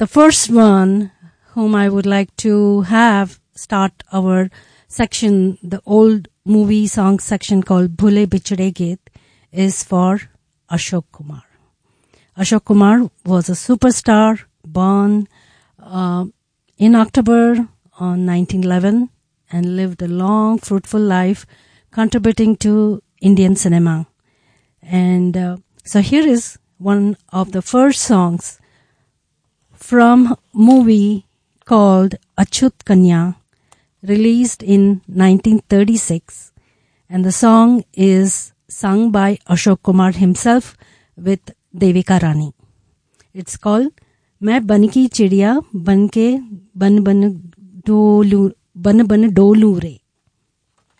The first one whom I would like to have start our section, the old movie song section called Bhule Bichhde Geet, is for Ashok Kumar. Ashok Kumar was a superstar born in October on 1911 and lived a long, fruitful life contributing to Indian cinema. And so here is one of the first songs from movie called Achut Kanya, released in 1936. And the song is sung by Ashok Kumar himself with Devika Rani. It's called मैं बन की चिड़िया बन के बन बन डोलू रे.